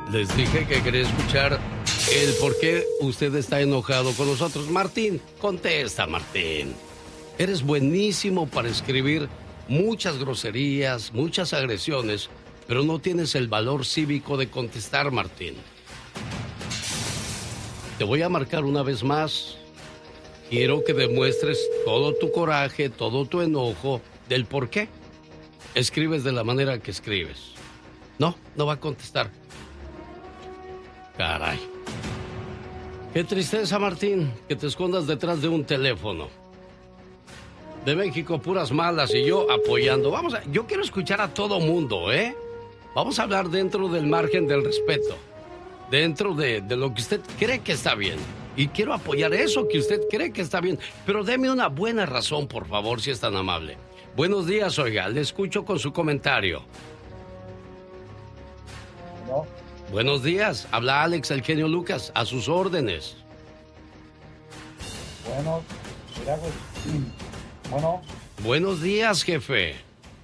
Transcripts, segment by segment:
Les dije que quería escuchar el por qué usted está enojado con nosotros. Martín, contesta, Martín. Eres buenísimo para escribir muchas groserías, muchas agresiones, pero no tienes el valor cívico de contestar, Martín. Te voy a marcar una vez más. Quiero que demuestres todo tu coraje, todo tu enojo del por qué escribes de la manera que escribes. No, no va a contestar. Caray. Qué tristeza, Martín, que te escondas detrás de un teléfono. De México, puras malas y yo apoyando. Yo quiero escuchar a todo mundo, ¿eh? Vamos a hablar dentro del margen del respeto. Dentro de lo que usted cree que está bien. Y quiero apoyar eso que usted cree que está bien. Pero deme una buena razón, por favor, si es tan amable. Buenos días, oiga, le escucho con su comentario. ¿No? Buenos días, habla Alex, el genio Lucas, a sus órdenes. Bueno, mira, pues, bueno. Buenos días, jefe.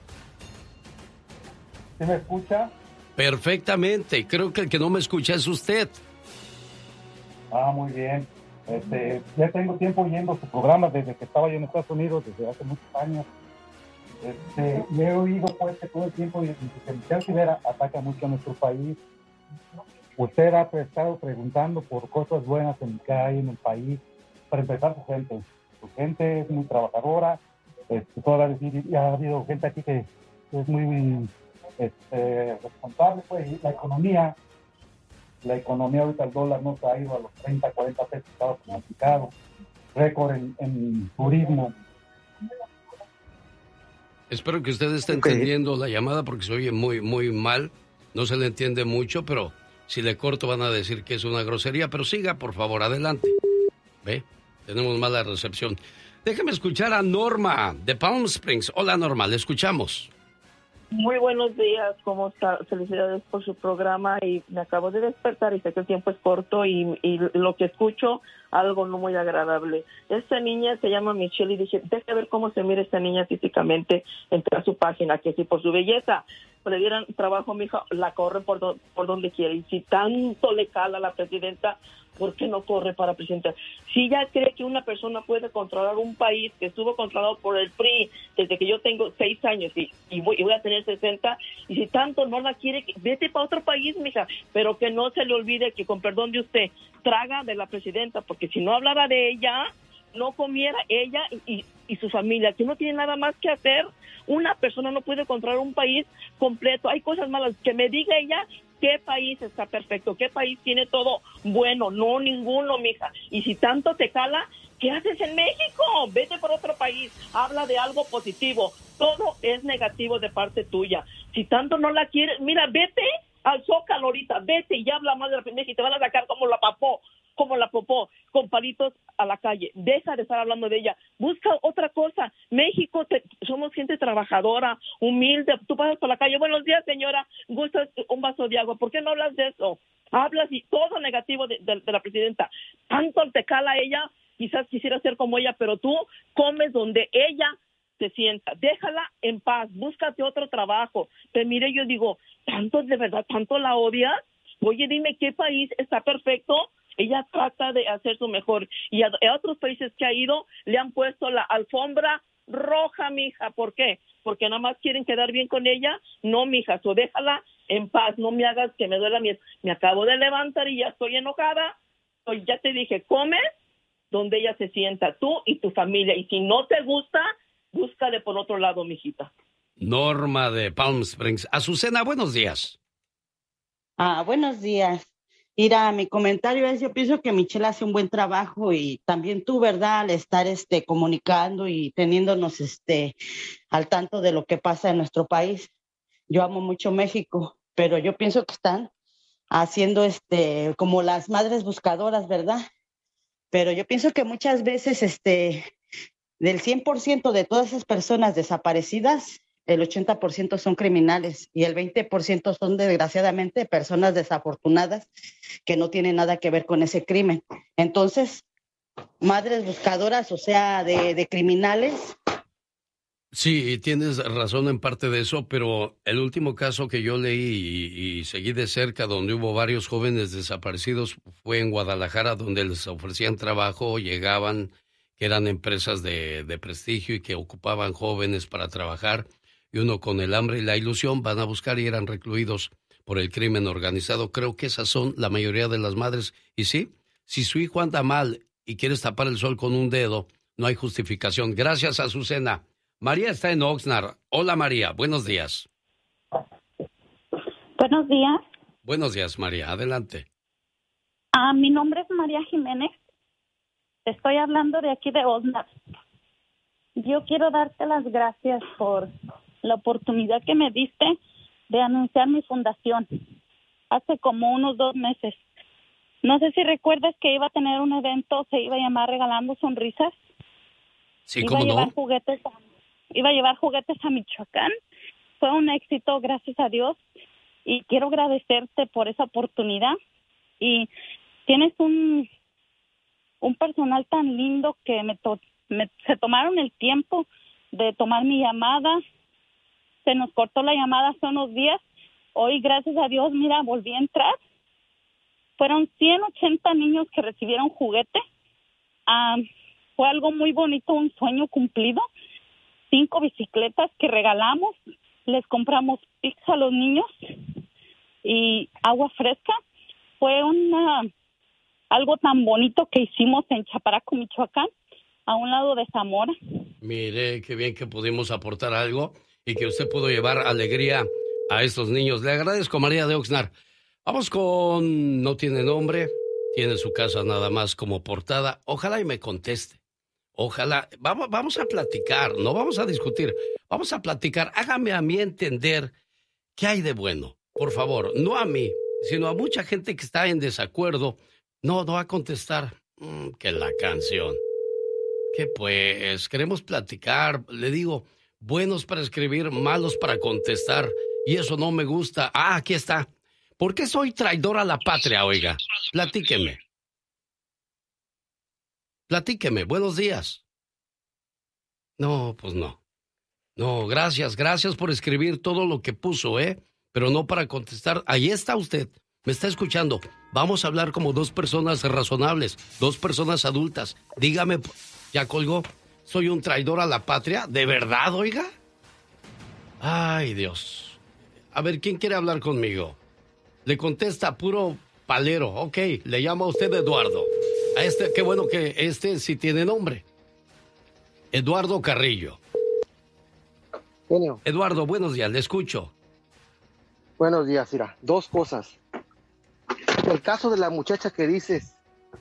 ¿Sí me escucha? Perfectamente, creo que el que no me escucha es usted. Ah, muy bien. Ya tengo tiempo oyendo su programa desde que estaba yo en Estados Unidos, desde hace muchos años. Y he oído pues que todo el tiempo que Michelle Rivera ataca mucho a nuestro país. Usted ha estado preguntando por cosas buenas que hay en el país. Para empezar, su gente es muy trabajadora. Y ha habido gente aquí que es muy responsable, pues, y la economía ahorita, el dólar no se ha ido a los 30, 40 pesos, estaba pronosticado, récord en turismo. Espero que usted esté entendiendo la llamada porque se oye muy, muy mal, no se le entiende mucho, pero si le corto van a decir que es una grosería, pero siga, por favor, adelante. ¿Ve? Tenemos mala recepción. Déjeme escuchar a Norma, de Palm Springs. Hola, Norma, le escuchamos. Muy buenos días, ¿cómo está? Felicidades por su programa y me acabo de despertar y sé que el tiempo es corto y lo que escucho, algo no muy agradable. Esta niña se llama Michelle y dije, deja ver cómo se mira esta niña físicamente, entré a su página, que si por su belleza le dieran trabajo a mi hija, la corre por donde quiere. Y si tanto le cala a la presidenta, ¿por qué no corre para presidenta? Si ella cree que una persona puede controlar un país que estuvo controlado por el PRI desde que yo tengo 6 años y voy a tener 60, y si tanto no la quiere, vete para otro país, mija, pero que no se le olvide que, con perdón de usted, traga de la presidenta, porque si no hablara de ella, no comiera ella y su familia, que no tiene nada más que hacer. Una persona no puede controlar un país completo. Hay cosas malas. Que me diga ella qué país está perfecto, qué país tiene todo bueno. No, ninguno, mija. Y si tanto te cala, ¿qué haces en México? Vete por otro país. Habla de algo positivo. Todo es negativo de parte tuya. Si tanto no la quieres, mira, vete al Zócalo ahorita. Vete y habla más de la México. Te van a sacar como la popó, con palitos a la calle. Deja de estar hablando de ella. Busca otra cosa. México, somos gente trabajadora, humilde. Tú pasas por la calle, buenos días, señora, ¿gustas un vaso de agua? ¿Por qué no hablas de eso? Hablas y todo negativo de la presidenta. Tanto te cala ella, quizás quisiera ser como ella, pero tú comes donde ella se sienta. Déjala en paz. Búscate otro trabajo. Te mire, yo digo, ¿tanto de verdad, tanto la odias? Oye, dime, ¿qué país está perfecto? Ella trata de hacer su mejor. Y a otros países que ha ido, le han puesto la alfombra roja, mija. ¿Por qué? Porque nada más quieren quedar bien con ella. No, mija, déjala en paz. No me hagas que me duela me acabo de levantar y ya estoy enojada. Pues ya te dije, comes donde ella se sienta, tú y tu familia. Y si no te gusta, búscale por otro lado, mijita. Norma de Palm Springs. Azucena, buenos días. Buenos días. Mira, mi comentario es, yo pienso que Michelle hace un buen trabajo y también tú, ¿verdad? Al estar comunicando y teniéndonos al tanto de lo que pasa en nuestro país. Yo amo mucho México, pero yo pienso que están haciendo como las madres buscadoras, ¿verdad? Pero yo pienso que muchas veces del 100% de todas esas personas desaparecidas, el 80% son criminales y el 20% son, desgraciadamente, personas desafortunadas que no tienen nada que ver con ese crimen. Entonces, madres buscadoras, o sea, de criminales, Sí, tienes razón en parte de eso, pero el último caso que yo leí y seguí de cerca, donde hubo varios jóvenes desaparecidos, fue en Guadalajara, donde les ofrecían trabajo, llegaban, que eran empresas de prestigio y que ocupaban jóvenes para trabajar, y uno con el hambre y la ilusión van a buscar y eran recluidos por el crimen organizado. Creo que esas son la mayoría de las madres. Y sí, si su hijo anda mal y quieres tapar el sol con un dedo, no hay justificación. Gracias, Azucena. María está en Oxnard. Hola, María. Buenos días. Buenos días. Buenos días, María. Adelante. Mi nombre es María Jiménez. Estoy hablando de aquí de Oxnard. Yo quiero darte las gracias por la oportunidad que me diste de anunciar mi fundación hace como unos 2 meses. No sé si recuerdas que iba a tener un evento, se iba a llamar Regalando Sonrisas. Sí, ¿cómo no? Iba a llevar juguetes a Michoacán. Fue un éxito, gracias a Dios. Y quiero agradecerte por esa oportunidad. Y tienes un personal tan lindo que se tomaron el tiempo de tomar mi llamada. Se nos cortó la llamada hace unos días. Hoy, gracias a Dios, mira, volví a entrar. Fueron 180 niños que recibieron juguete. Fue algo muy bonito, un sueño cumplido. 5 bicicletas que regalamos, les compramos pizza a los niños y agua fresca. Fue algo tan bonito que hicimos en Chaparaco, Michoacán, a un lado de Zamora. Mire, qué bien que pudimos aportar algo y que usted pudo llevar alegría a estos niños. Le agradezco, María de Oxnard. Vamos con No tiene nombre, tiene su casa nada más como portada. Ojalá y me conteste. Ojalá, vamos a platicar, no vamos a discutir, vamos a platicar. Hágame a mí entender qué hay de bueno, por favor, no a mí, sino a mucha gente que está en desacuerdo. No va a contestar. Que la canción. Que pues, queremos platicar, le digo, buenos para escribir, malos para contestar, y eso no me gusta. Aquí está. ¿Por qué soy traidor a la patria, oiga? Platíqueme. Platíqueme, buenos días. No, pues no. No, gracias por escribir todo lo que puso, pero no para contestar. Ahí está usted, me está escuchando. Vamos a hablar como 2 personas razonables, 2 personas adultas. Dígame, ¿ya colgó? ¿Soy un traidor a la patria? ¿De verdad, oiga? Ay, Dios. A ver, ¿quién quiere hablar conmigo? Le contesta puro palero. Ok, le llama a usted Eduardo. Qué bueno que sí tiene nombre. Eduardo Carrillo. Genio. Eduardo, buenos días, le escucho. Buenos días, mira, 2 cosas. El caso de la muchacha que dices,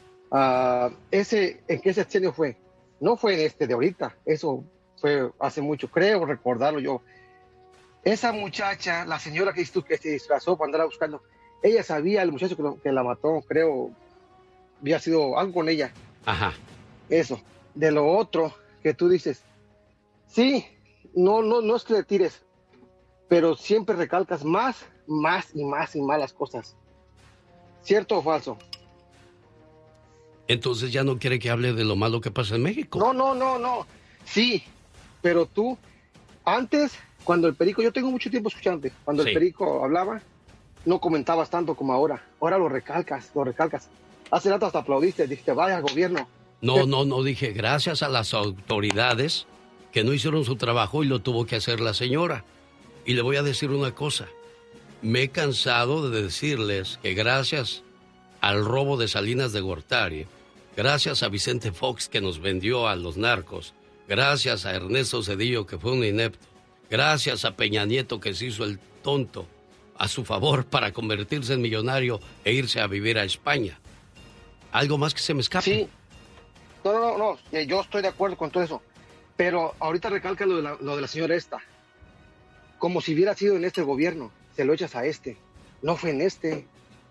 ¿en qué sexenio fue? No fue en este de ahorita, eso fue hace mucho, creo recordarlo yo. Esa muchacha, la señora que dices tú que se disfrazó para andar buscando, ella sabía, el muchacho que la mató, creo, había sido algo con ella. Ajá. Eso. De lo otro que tú dices, sí, no es que le tires, pero siempre recalcas más las cosas. ¿Cierto o falso? Entonces ya no quiere que hable de lo malo que pasa en México. No. Sí, pero tú, antes, cuando el Perico, yo tengo mucho tiempo escuchándote, cuando el Perico hablaba, no comentabas tanto como ahora. Ahora lo recalcas. Hace rato hasta aplaudiste, dijiste, vaya gobierno. No, dije, gracias a las autoridades que no hicieron su trabajo y lo tuvo que hacer la señora. Y le voy a decir una cosa, me he cansado de decirles que gracias al robo de Salinas de Gortari, gracias a Vicente Fox que nos vendió a los narcos, gracias a Ernesto Zedillo que fue un inepto, gracias a Peña Nieto que se hizo el tonto a su favor para convertirse en millonario e irse a vivir a España. ¿Algo más que se me escape? Sí. No, yo estoy de acuerdo con todo eso, pero ahorita recalca lo de la señora esta, como si hubiera sido en este gobierno, se lo echas a este, no fue en este.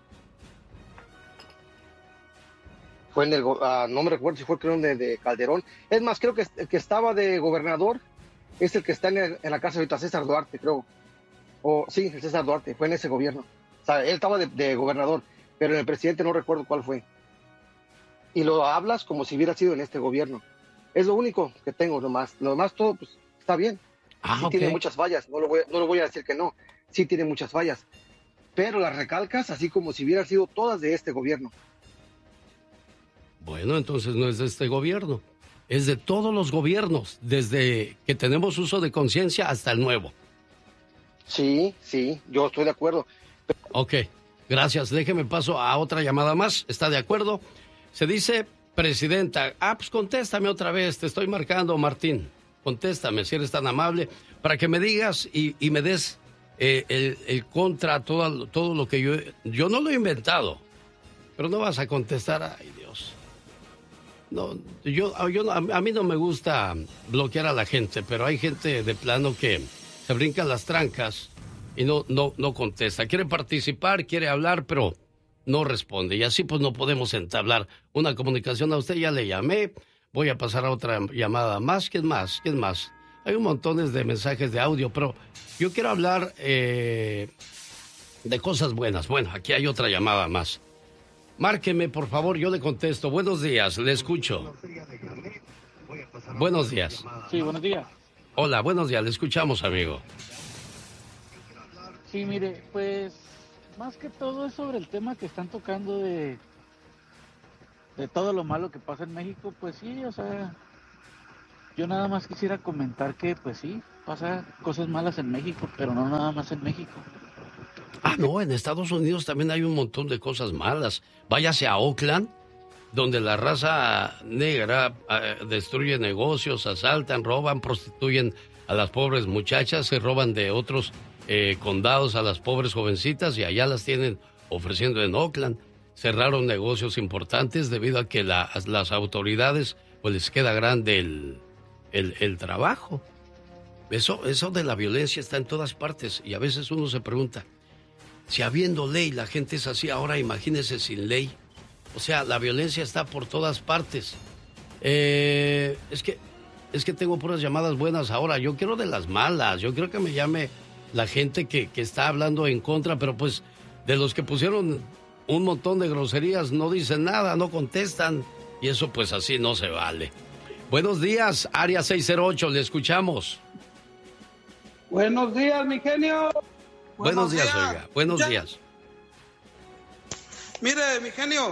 Fue en no me recuerdo si fue creo de Calderón, es más, creo que el que estaba de gobernador es el que está en la casa ahorita, César Duarte, creo, sí, el César Duarte, fue en ese gobierno, o sea, él estaba de gobernador, pero en el presidente no recuerdo cuál fue. Y lo hablas como si hubiera sido en este gobierno. Es lo único que tengo nomás. Lo demás todo pues, está bien. Sí tiene muchas fallas, no lo voy a decir que no, sí tiene muchas fallas, pero las recalcas así como si hubieran sido todas de este gobierno. Bueno, entonces no es de este gobierno, es de todos los gobiernos, desde que tenemos uso de conciencia hasta el nuevo. Sí, yo estoy de acuerdo. Ok, gracias. Déjeme paso a otra llamada más. ¿Está de acuerdo? Se dice presidenta. Pues contéstame otra vez. Te estoy marcando, Martín. Contéstame, si eres tan amable, para que me digas y me des el contra todo lo que yo no lo he inventado. Pero no vas a contestar. Ay, Dios. No, a mí no me gusta bloquear a la gente, pero hay gente de plano que se brinca las trancas y no contesta. Quiere participar, quiere hablar, pero no responde. Y así pues no podemos entablar una comunicación. A usted ya le llamé, voy a pasar a otra llamada más. ¿Quién más? Hay un montón de mensajes de audio, pero yo quiero hablar de cosas buenas. Bueno, aquí hay otra llamada más. Márqueme, por favor, yo le contesto. Buenos días, le escucho. Buenos días. Sí, buenos días. Hola, buenos días, le escuchamos, amigo. Sí, mire, pues más que todo es sobre el tema que están tocando de todo lo malo que pasa en México. Pues sí, o sea, yo nada más quisiera comentar que pues sí, pasa cosas malas en México, pero no nada más en México. No, en Estados Unidos también hay un montón de cosas malas. Váyase a Oakland, donde la raza negra destruye negocios, asaltan, roban, prostituyen a las pobres muchachas, se roban de otros condados a las pobres jovencitas y allá las tienen ofreciendo en Oakland. Cerraron negocios importantes debido a que las autoridades pues les queda grande el trabajo. Eso de la violencia está en todas partes y a veces uno se pregunta, si habiendo ley la gente es así, ahora imagínese sin ley. O sea, la violencia está por todas partes. Es que tengo puras llamadas buenas ahora. Yo quiero de las malas. Yo quiero que me llame la gente que está hablando en contra, pero pues de los que pusieron un montón de groserías no dicen nada, no contestan. Y eso pues así no se vale. Buenos días, Área 608, le escuchamos. Buenos días, mi genio. Buenos días, oiga. Buenos días. Mire, mi genio,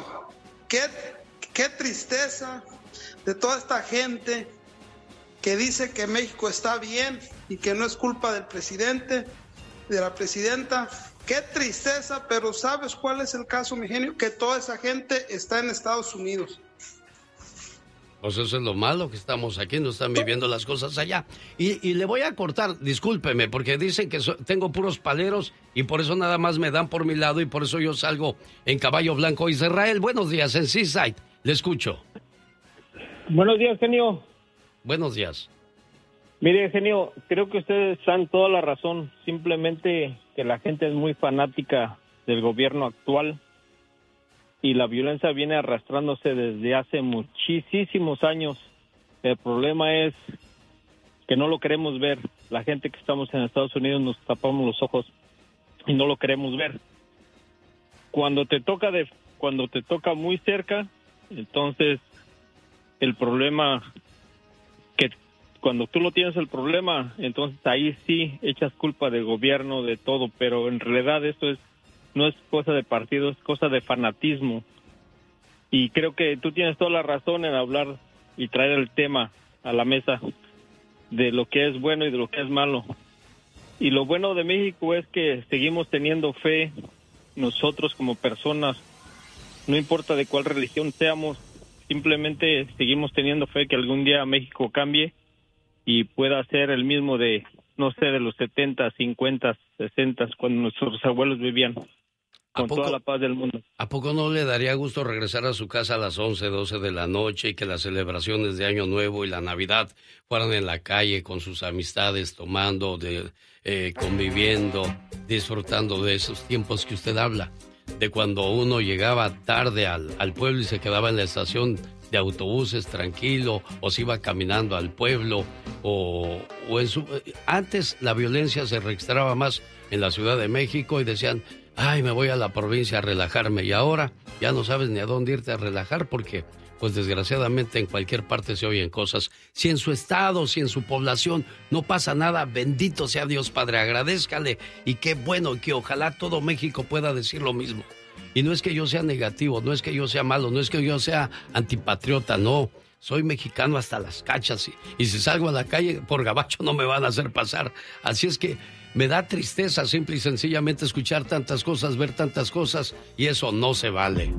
qué tristeza de toda esta gente que dice que México está bien y que no es culpa del presidente, de la presidenta. Qué tristeza, pero ¿sabes cuál es el caso, mi genio? Que toda esa gente está en Estados Unidos. Pues eso es lo malo, que estamos aquí, no están viviendo las cosas allá. Y le voy a cortar, discúlpeme, porque dicen que tengo puros paleros y por eso nada más me dan por mi lado y por eso yo salgo en caballo blanco. Israel, buenos días, en Seaside, le escucho. Buenos días, genio. Buenos días. Mire, genio, creo que ustedes están toda la razón, simplemente que la gente es muy fanática del gobierno actual. Y la violencia viene arrastrándose desde hace muchísimos años. El problema es que no lo queremos ver. La gente que estamos en Estados Unidos nos tapamos los ojos y no lo queremos ver. Cuando te toca muy cerca, entonces el problema, que cuando tú lo tienes el problema, entonces ahí sí echas culpa del gobierno, de todo, pero en realidad esto no es cosa de partido, es cosa de fanatismo. Y creo que tú tienes toda la razón en hablar y traer el tema a la mesa de lo que es bueno y de lo que es malo. Y lo bueno de México es que seguimos teniendo fe nosotros como personas, no importa de cuál religión seamos, simplemente seguimos teniendo fe que algún día México cambie y pueda ser el mismo de, no sé, de los 70, 50, 60, cuando nuestros abuelos vivían. Con toda la paz del mundo. ¿A poco no le daría gusto regresar a su casa a las 11, 12 de la noche y que las celebraciones de Año Nuevo y la Navidad fueran en la calle con sus amistades, tomando, conviviendo, disfrutando de esos tiempos que usted habla? De cuando uno llegaba tarde al pueblo y se quedaba en la estación de autobuses tranquilo, o se iba caminando al pueblo, antes la violencia se registraba más en la Ciudad de México y decían, ay, me voy a la provincia a relajarme, y ahora ya no sabes ni a dónde irte a relajar porque, pues desgraciadamente en cualquier parte se oyen cosas. Si en su estado, si en su población no pasa nada, bendito sea Dios, Padre, agradézcale, y qué bueno, que ojalá todo México pueda decir lo mismo. Y no es que yo sea negativo, no es que yo sea malo, no es que yo sea antipatriota, no. Soy mexicano hasta las cachas, y si salgo a la calle por gabacho no me van a hacer pasar. Así es que me da tristeza simple y sencillamente escuchar tantas cosas, ver tantas cosas, y eso no se vale.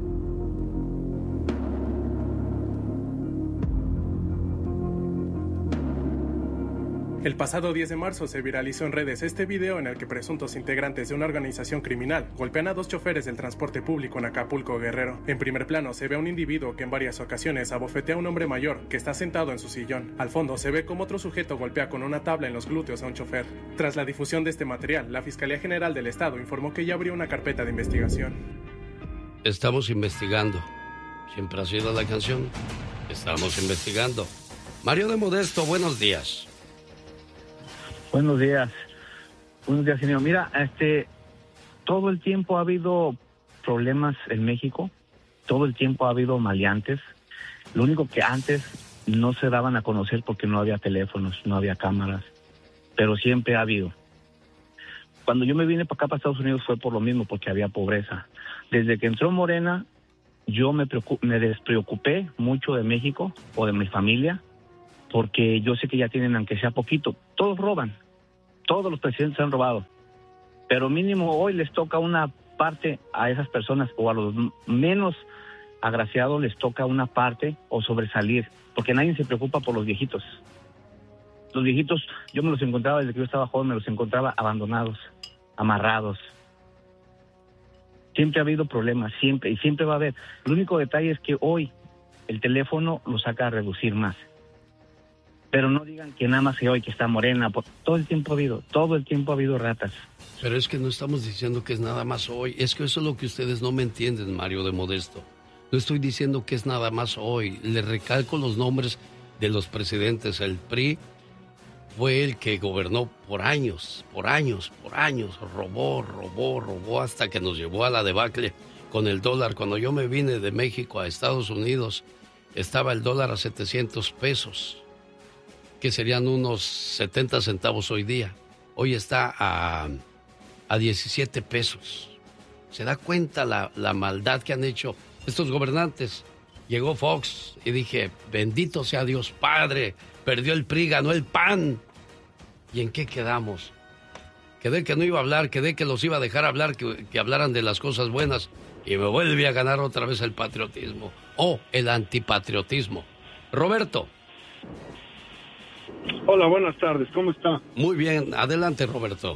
El pasado 10 de marzo se viralizó en redes este video en el que presuntos integrantes de una organización criminal golpean a 2 choferes del transporte público en Acapulco, Guerrero. En primer plano se ve a un individuo que en varias ocasiones abofetea a un hombre mayor que está sentado en su sillón. Al fondo se ve como otro sujeto golpea con una tabla en los glúteos a un chofer. Tras la difusión de este material, la Fiscalía General del Estado informó que ya abrió una carpeta de investigación. Estamos investigando. Siempre ha sido la canción. Estamos investigando. Mario de Modesto, buenos días. Buenos días, señor. Mira, todo el tiempo ha habido problemas en México, todo el tiempo ha habido maleantes. Lo único que antes no se daban a conocer porque no había teléfonos, no había cámaras, pero siempre ha habido. Cuando yo me vine para acá, para Estados Unidos, fue por lo mismo, porque había pobreza. Desde que entró Morena, yo me despreocupé mucho de México o de mi familia, porque yo sé que ya tienen, aunque sea poquito, todos roban, todos los presidentes han robado, pero mínimo hoy les toca una parte a esas personas, o a los menos agraciados les toca una parte o sobresalir, porque nadie se preocupa por los viejitos. Los viejitos, yo me los encontraba desde que yo estaba joven, me los encontraba abandonados, amarrados. Siempre ha habido problemas, siempre, y siempre va a haber. El único detalle es que hoy el teléfono lo saca a reducir más. Pero no digan que nada más que hoy que está Morena, todo el tiempo ha habido ratas. Pero es que no estamos diciendo que es nada más hoy, es que eso es lo que ustedes no me entienden, Mario de Modesto. No estoy diciendo que es nada más hoy, le recalco los nombres de los presidentes. El PRI fue el que gobernó por años, robó hasta que nos llevó a la debacle con el dólar. Cuando yo me vine de México a Estados Unidos, estaba el dólar a 700 pesos. Que serían unos 70 centavos hoy día. Hoy está a 17 pesos. ¿Se da cuenta la maldad que han hecho estos gobernantes? Llegó Fox y dije, bendito sea Dios Padre, perdió el PRI, ganó el PAN. ¿Y en qué quedamos? Quedé que no iba a hablar, quedé que los iba a dejar hablar, que hablaran de las cosas buenas, y me vuelve a ganar otra vez el patriotismo, o el antipatriotismo. Roberto. Hola, buenas tardes, ¿cómo está? Muy bien, adelante, Roberto.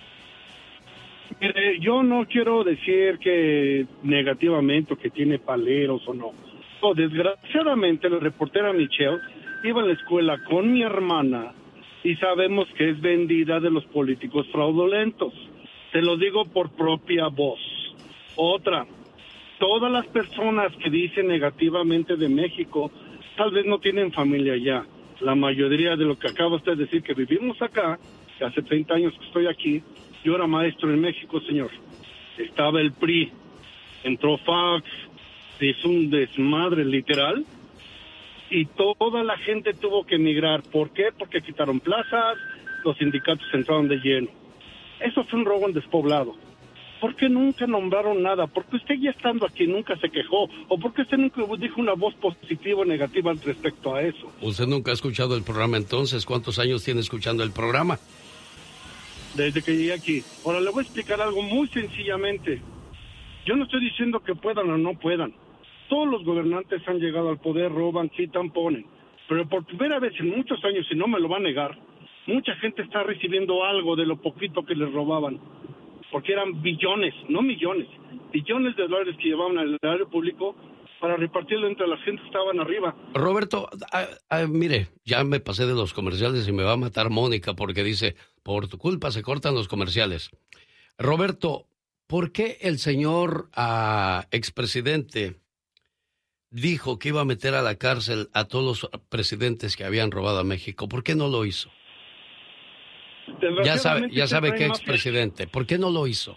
Mire, yo no quiero decir que negativamente o que tiene paleros o no. Desgraciadamente, la reportera Michelle iba a la escuela con mi hermana y sabemos que es vendida de los políticos fraudulentos. Te lo digo por propia voz. Otra, todas las personas que dicen negativamente de México tal vez no tienen familia allá. La mayoría de lo que acaba usted de decir, que vivimos acá, que hace 30 años que estoy aquí, yo era maestro en México, señor. Estaba el PRI, entró Fox, se hizo un desmadre literal, y toda la gente tuvo que emigrar. ¿Por qué? Porque quitaron plazas, los sindicatos entraron de lleno. Eso fue un robo en despoblado. ¿Por qué nunca nombraron nada? ¿Por qué usted ya estando aquí nunca se quejó? ¿O por qué usted nunca dijo una voz positiva o negativa al respecto a eso? ¿Usted nunca ha escuchado el programa entonces? ¿Cuántos años tiene escuchando el programa? Desde que llegué aquí. Ahora le voy a explicar algo muy sencillamente. Yo no estoy diciendo que puedan o no puedan. Todos los gobernantes han llegado al poder, roban, quitan, ponen. Pero por primera vez en muchos años, y no me lo va a negar, mucha gente está recibiendo algo de lo poquito que les robaban. Porque eran billones, no millones, billones de dólares que llevaban al erario público para repartirlo entre la gente que estaban arriba. Roberto, mire, ya me pasé de los comerciales y me va a matar Mónica porque dice, por tu culpa se cortan los comerciales. Roberto, ¿por qué el señor expresidente dijo que iba a meter a la cárcel a todos los presidentes que habían robado a México? ¿Por qué no lo hizo? Ya sabe qué expresidente. ¿Por qué no lo hizo?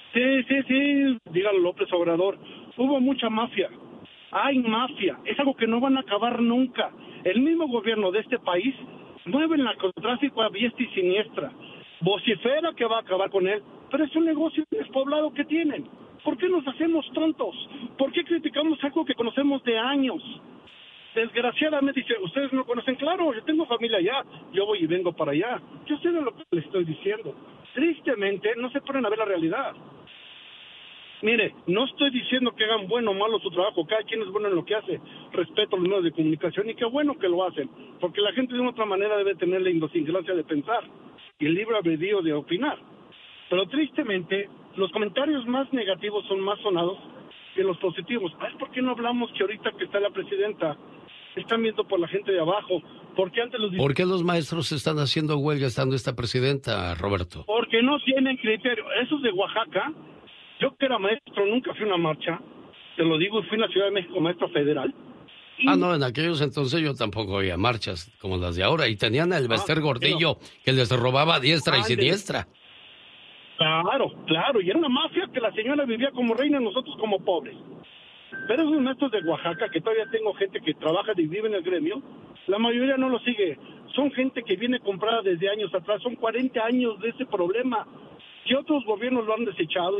Sí, dígalo López Obrador. Hubo mucha mafia. Hay mafia. Es algo que no van a acabar nunca. El mismo gobierno de este país mueve el narcotráfico a diestra y siniestra. Vocifera que va a acabar con él, pero es un negocio despoblado que tienen. ¿Por qué nos hacemos tontos? ¿Por qué criticamos algo que conocemos de años? Desgraciadamente, dice, ustedes no conocen, claro, yo tengo familia allá, yo voy y vengo para allá. Yo sé de lo que les estoy diciendo. Tristemente, no se ponen a ver la realidad. Mire, no estoy diciendo que hagan bueno o malo su trabajo, cada quien es bueno en lo que hace, respeto a los medios de comunicación y qué bueno que lo hacen, porque la gente de una otra manera debe tener la idiosincrasia de pensar y el libre albedrío de opinar. Pero tristemente, los comentarios más negativos son más sonados que los positivos. ¿Por qué no hablamos que ahorita que está la presidenta están viendo por la gente de abajo? ¿Por qué los maestros están haciendo huelga estando esta presidenta, Roberto? Porque no tienen criterio. Esos de Oaxaca, yo que era maestro nunca fui a una marcha, te lo digo, fui en la Ciudad de México maestro federal. No, en aquellos entonces yo tampoco había marchas como las de ahora y tenían el Bester Gordillo que les robaba a diestra y siniestra. Claro, y era una mafia que la señora vivía como reina y nosotros como pobres. Pero esos maestros de Oaxaca, que todavía tengo gente que trabaja y vive en el gremio, la mayoría no lo sigue. Son gente que viene comprada desde años atrás, son 40 años de ese problema. Y otros gobiernos lo han desechado.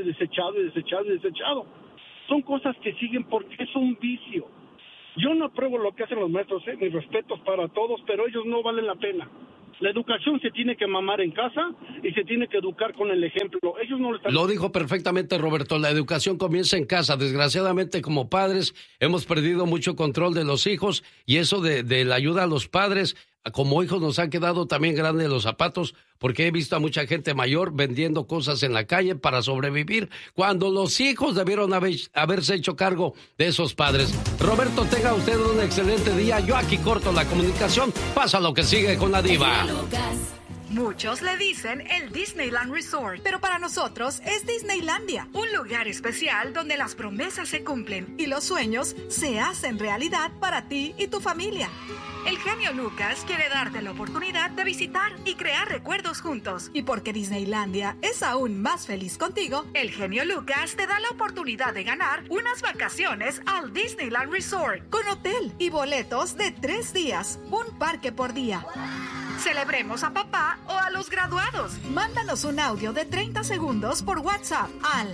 Son cosas que siguen porque es un vicio. Yo no apruebo lo que hacen los maestros, mis respetos para todos, pero ellos no valen la pena. La educación se tiene que mamar en casa y se tiene que educar con el ejemplo. Ellos no lo están... Lo dijo perfectamente Roberto, la educación comienza en casa. Desgraciadamente, como padres, hemos perdido mucho control de los hijos y eso de la ayuda a los padres, como hijos nos han quedado también grandes los zapatos, porque he visto a mucha gente mayor vendiendo cosas en la calle para sobrevivir, cuando los hijos debieron haberse hecho cargo de esos padres. Roberto, tenga usted un excelente día. Yo aquí corto la comunicación. Pasa lo que sigue con la diva. Muchos le dicen el Disneyland Resort, pero para nosotros es Disneylandia, un lugar especial donde las promesas se cumplen y los sueños se hacen realidad para ti y tu familia. El genio Lucas quiere darte la oportunidad de visitar y crear recuerdos juntos. Y porque Disneylandia es aún más feliz contigo, el genio Lucas te da la oportunidad de ganar unas vacaciones al Disneyland Resort con hotel y boletos de 3 días, un parque por día. Celebremos a papá o a los graduados. Mándanos un audio de 30 segundos por WhatsApp al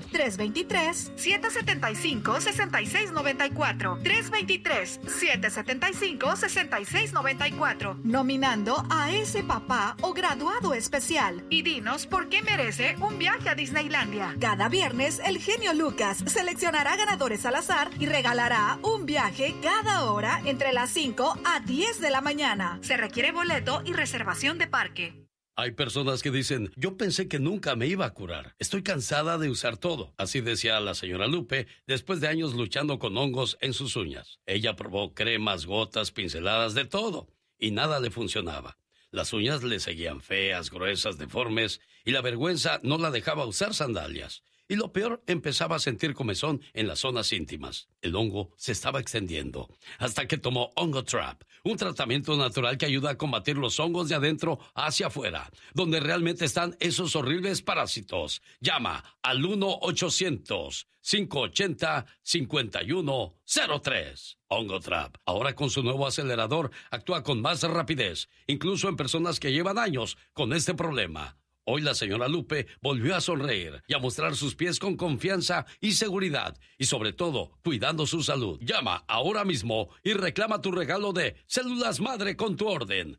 323-775-6694. 323-775-6694. Nominando a ese papá o graduado especial. Y dinos por qué merece un viaje a Disneylandia. Cada viernes, el genio Lucas seleccionará ganadores al azar y regalará un viaje cada hora entre las 5 a 10 de la mañana. Se requiere boleto y reservación de parque. Hay personas que dicen, yo pensé que nunca me iba a curar. Estoy cansada de usar todo. Así decía la señora Lupe después de años luchando con hongos en sus uñas. Ella probó cremas, gotas, pinceladas, de todo. Y nada le funcionaba. Las uñas le seguían feas, gruesas, deformes. Y la vergüenza no la dejaba usar sandalias. Y lo peor, empezaba a sentir comezón en las zonas íntimas. El hongo se estaba extendiendo, hasta que tomó Ongotrap, un tratamiento natural que ayuda a combatir los hongos de adentro hacia afuera, donde realmente están esos horribles parásitos. Llama al 1-800-580-5103. Ongotrap, ahora con su nuevo acelerador, actúa con más rapidez, incluso en personas que llevan años con este problema. Hoy la señora Lupe volvió a sonreír y a mostrar sus pies con confianza y seguridad, y sobre todo, cuidando su salud. Llama ahora mismo y reclama tu regalo de células madre con tu orden.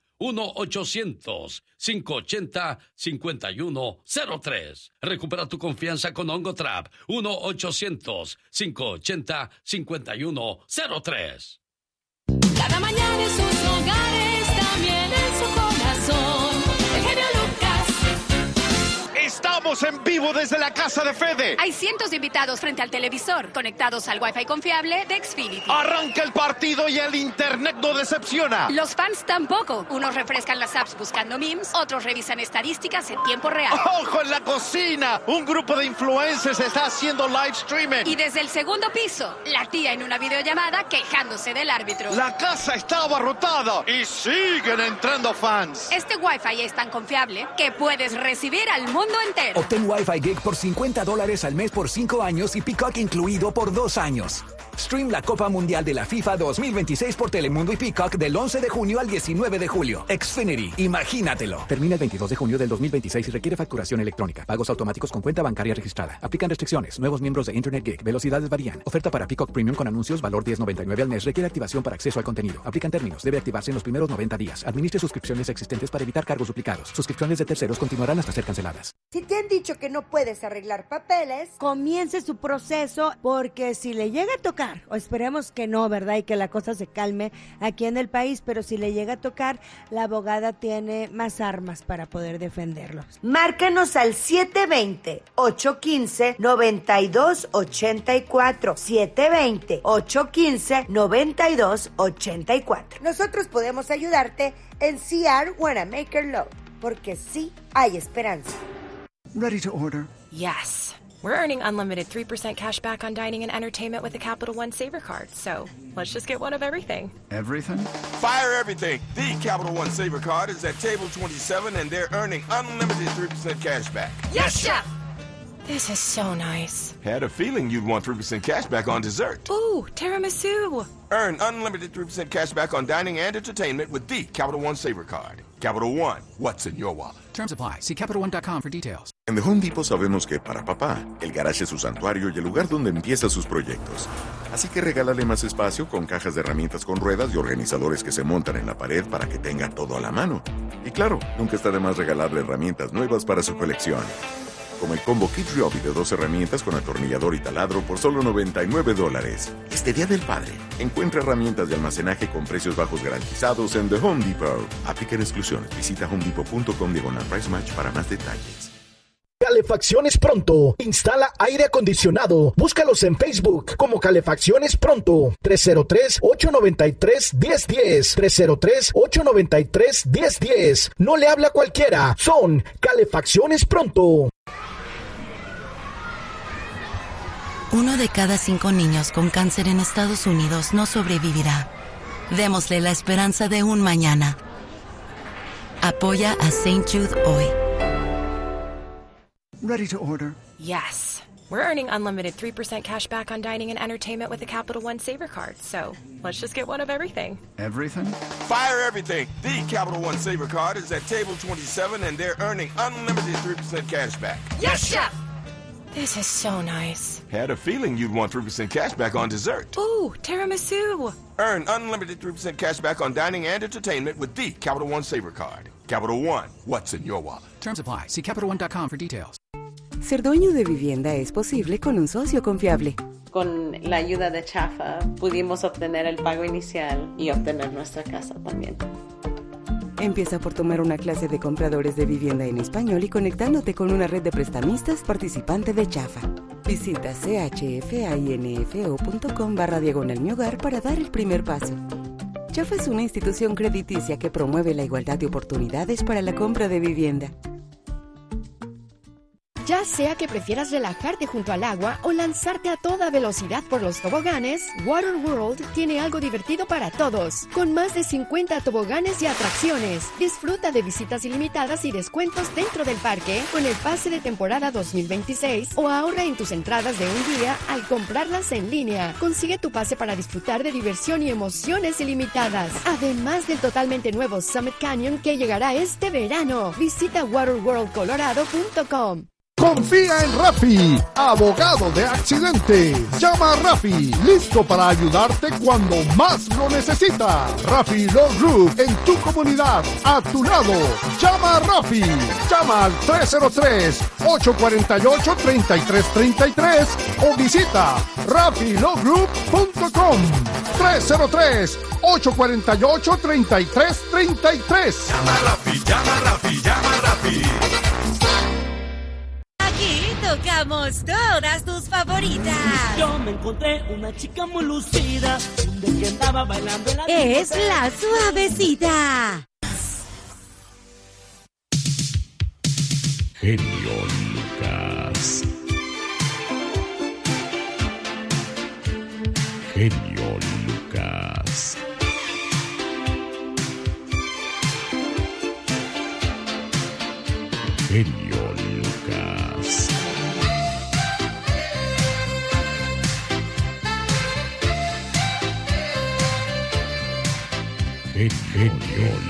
1-800-580-5103. Recupera tu confianza con Ongotrap. 1-800-580-5103. Cada mañana en sus hogares, también en su corazón. El genio Lucas. Estamos en vivo desde la casa de Fede. Hay cientos de invitados frente al televisor, conectados al Wi-Fi confiable de Xfinity. Arranca el partido y el internet no decepciona. Los fans tampoco. Unos refrescan las apps buscando memes, otros revisan estadísticas en tiempo real. ¡Ojo en la cocina! Un grupo de influencers está haciendo live streaming. Y desde el segundo piso, la tía en una videollamada quejándose del árbitro. La casa está abarrotada y siguen entrando fans. Este Wi-Fi es tan confiable que puedes recibir al mundo entero. Obtén Wi-Fi Gig por $50 al mes por 5 años y Peacock incluido por 2 años. Stream la Copa Mundial de la FIFA 2026 por Telemundo y Peacock del 11 de junio al 19 de julio. Xfinity, imagínatelo. Termina el 22 de junio del 2026 y requiere facturación electrónica. Pagos automáticos con cuenta bancaria registrada. Aplican restricciones. Nuevos miembros de Internet Gig. Velocidades varían. Oferta para Peacock Premium con anuncios. Valor $10.99 al mes. Requiere activación para acceso al contenido. Aplican términos. Debe activarse en los primeros 90 días. Administre suscripciones existentes para evitar cargos duplicados. Suscripciones de terceros continuarán hasta ser canceladas. Si te han dicho que no puedes arreglar papeles, comience su proceso, porque si le llega a tocar, o esperemos que no, ¿verdad? Y que la cosa se calme aquí en el país, pero si le llega a tocar, la abogada tiene más armas para poder defenderlos. Márcanos al 720-815-9284. 720-815-9284. Nosotros podemos ayudarte en CR Wanamaker Law, porque sí hay esperanza. Ready to order? Yes. We're earning unlimited 3% cash back on dining and entertainment with the Capital One Saver Card. So let's just get one of everything. Everything? Fire everything. The Capital One Saver Card is at table 27 and they're earning unlimited 3% cash back. Yes, Chef! This is so nice. Had a feeling you'd want 3% cash back on dessert. Ooh, tiramisu. Earn unlimited 3% cash back on dining and entertainment with the Capital One Saver Card. Capital One, what's in your wallet? Terms apply. See CapitalOne.com for details. En The Home Depot sabemos que para papá, el garage es su santuario y el lugar donde empieza sus proyectos. Así que regálale más espacio con cajas de herramientas con ruedas y organizadores que se montan en la pared para que tenga todo a la mano. Y claro, nunca está de más regalarle herramientas nuevas para su colección. Como el combo Kid Ryobi de 2 herramientas con atornillador y taladro por solo $99. Este Día del Padre, encuentra herramientas de almacenaje con precios bajos garantizados en The Home Depot. Aplican exclusiones. Visita homedepot.com/price match para más detalles. Calefacciones Pronto. Instala aire acondicionado. Búscalos en Facebook como Calefacciones Pronto. 303-893-1010. 303-893-1010. No le habla cualquiera. Son Calefacciones Pronto. 1 de cada 5 niños con cáncer en Estados Unidos no sobrevivirá. Démosle la esperanza de un mañana. Apoya a St. Jude hoy. Ready to order? Yes. We're earning unlimited 3% cash back on dining and entertainment with the Capital One Saver Card. So let's just get one of everything. Everything? Fire everything. The Capital One Saver Card is at table 27 and they're earning unlimited 3% cash back. Yes, Chef! This is so nice. Had a feeling you'd want 3% cash back on dessert. Ooh, tiramisu. Earn unlimited 3% cash back on dining and entertainment with the Capital One Saver Card. Capital One, what's in your wallet? Terms apply. See CapitalOne.com for details. Ser dueño de vivienda es posible con un socio confiable. Con la ayuda de Chafa pudimos obtener el pago inicial y obtener nuestra casa también. Empieza por tomar una clase de compradores de vivienda en español y conectándote con una red de prestamistas participante de Chafa. Visita chfainfo.com/diagonal-mi-hogar para dar el primer paso. Chafa es una institución crediticia que promueve la igualdad de oportunidades para la compra de vivienda. Ya sea que prefieras relajarte junto al agua o lanzarte a toda velocidad por los toboganes, Water World tiene algo divertido para todos. Con más de 50 toboganes y atracciones. Disfruta de visitas ilimitadas y descuentos dentro del parque con el pase de temporada 2026 o ahorra en tus entradas de un día al comprarlas en línea. Consigue tu pase para disfrutar de diversión y emociones ilimitadas. Además del totalmente nuevo Summit Canyon que llegará este verano. Visita waterworldcolorado.com. Confía en Rafi, abogado de accidentes. Llama a Rafi, listo para ayudarte cuando más lo necesitas. Rafi Law Group, en tu comunidad, a tu lado. Llama a Rafi. Llama al 303-848-3333 o visita rafilawgroup.com. 303-848-3333. Llama a Rafi, llama a Rafi, llama a Rafi. Aquí tocamos todas tus favoritas. Yo me encontré una chica muy lucida, de que andaba bailando en la es la suavecita. Genio Lucas. Genio Lucas. Genio Lucas. Genio